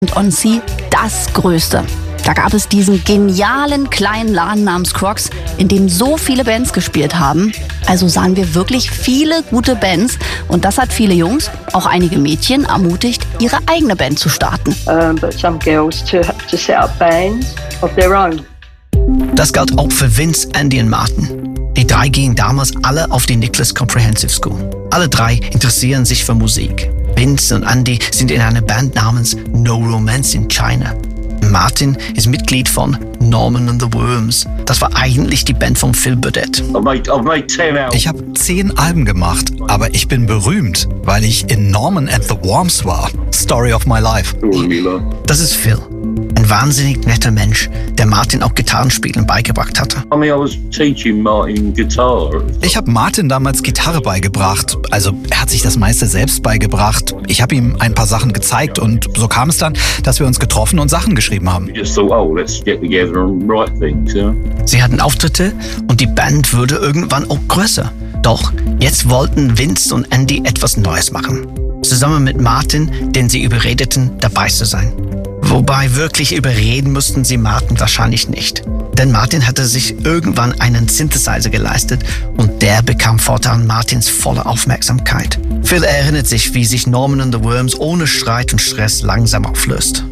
und On Sea das Größte. Da gab es diesen genialen kleinen Laden namens Crocs, in dem so viele Bands gespielt haben. Also sahen wir wirklich viele gute Bands. Und das hat viele Jungs, auch einige Mädchen, ermutigt, ihre eigene Band zu starten. But some girls to set up bands of their own. Das galt auch für Vince, Andy und Martin. Die drei gingen damals alle auf die Nicholas Comprehensive School. Alle drei interessieren sich für Musik. Vince und Andy sind in einer Band namens No Romance in China. Martin ist Mitglied von Norman and the Worms. Das war eigentlich die Band von Phil Burdett. Ich habe 10 Alben gemacht, aber ich bin berühmt, weil ich in Norman and the Worms war. Story of my life. Das ist Phil. Ein wahnsinnig netter Mensch, der Martin auch Gitarrenspielen beigebracht hatte. Ich habe Martin damals Gitarre beigebracht. Also er hat sich das meiste selbst beigebracht. Ich habe ihm ein paar Sachen gezeigt und so kam es dann, dass wir uns getroffen und Sachen geschrieben haben. Sie hatten Auftritte und die Band wurde irgendwann auch größer. Doch jetzt wollten Vince und Andy etwas Neues machen. Zusammen mit Martin, den sie überredeten, dabei zu sein. Wobei wirklich überreden mussten sie Martin wahrscheinlich nicht. Denn Martin hatte sich irgendwann einen Synthesizer geleistet und der bekam fortan Martins volle Aufmerksamkeit. Phil erinnert sich, wie sich Norman and the Worms ohne Streit und Stress langsam auflöst.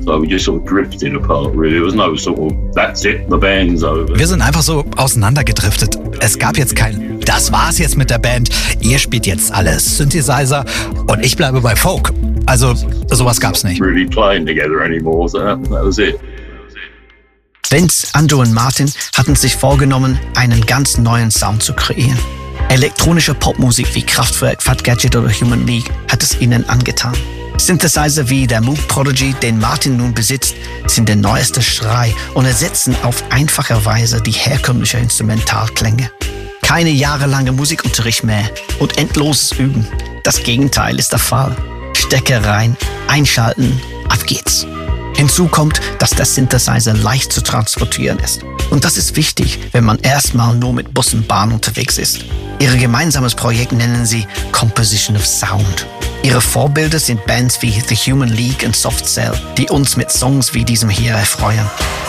Wir sind einfach so auseinandergedriftet. Es gab jetzt kein "Das war's jetzt mit der Band, ihr spielt jetzt alle Synthesizer und ich bleibe bei Folk". Also sowas gab's nicht. Vince, Andrew und Martin hatten sich vorgenommen, einen ganz neuen Sound zu kreieren. Elektronische Popmusik wie Kraftwerk, Fat Gadget oder Human League hat es ihnen angetan. Synthesizer wie der Moog Prodigy, den Martin nun besitzt, sind der neueste Schrei und ersetzen auf einfache Weise die herkömmliche Instrumentalklänge. Keine jahrelange Musikunterricht mehr und endloses Üben. Das Gegenteil ist der Fall. Stecker rein, einschalten, ab geht's. Hinzu kommt, dass der Synthesizer leicht zu transportieren ist. Und das ist wichtig, wenn man erstmal nur mit Bus und Bahn unterwegs ist. Ihr gemeinsames Projekt nennen sie Composition of Sound. Ihre Vorbilder sind Bands wie The Human League und Soft Cell, die uns mit Songs wie diesem hier erfreuen.